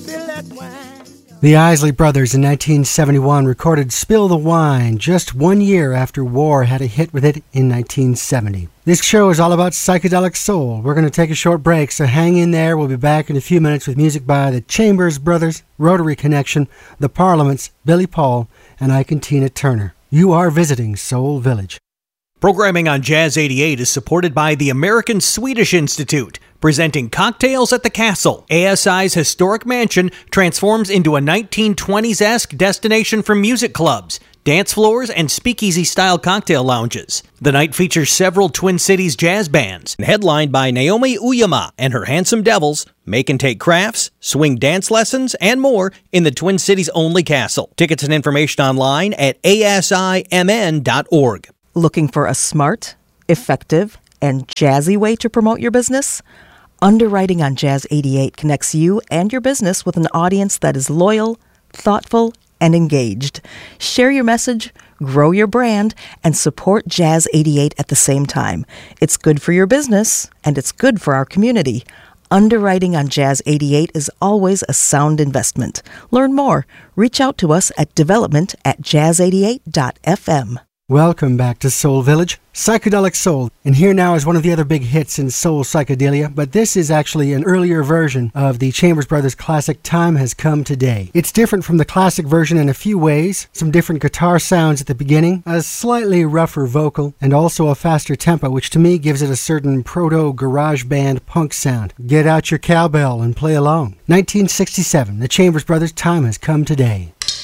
spill that wine. The Isley Brothers in 1971 recorded Spill the Wine just 1 year after War had a hit with it in 1970. This show is all about psychedelic soul. We're going to take a short break, so hang in there. We'll be back in a few minutes with music by the Chambers Brothers, Rotary Connection, the Parliaments, Billy Paul, and Ike and Tina Turner. You are visiting Soul Village. Programming on Jazz 88 is supported by the American Swedish Institute, presenting Cocktails at the Castle. ASI's historic mansion transforms into a 1920s-esque destination for music clubs, dance floors, and speakeasy-style cocktail lounges. The night features several Twin Cities jazz bands, headlined by Naomi Uyama and her Handsome Devils, make and take crafts, swing dance lessons, and more in the Twin Cities only castle. Tickets and information online at asimn.org. Looking for a smart, effective, and jazzy way to promote your business? Underwriting on Jazz 88 connects you and your business with an audience that is loyal, thoughtful, and engaged. Share your message, grow your brand, and support Jazz 88 at the same time. It's good for your business, and it's good for our community. Underwriting on Jazz 88 is always a sound investment. Learn more. Reach out to us at development@jazz88.fm. Welcome back to Soul Village, Psychedelic Soul. And here now is one of the other big hits in soul psychedelia, but this is actually an earlier version of the Chambers Brothers classic Time Has Come Today. It's different from the classic version in a few ways, some different guitar sounds at the beginning, a slightly rougher vocal, and also a faster tempo, which to me gives it a certain proto-garage band punk sound. Get out your cowbell and play along. 1967, the Chambers Brothers' Time Has Come Today.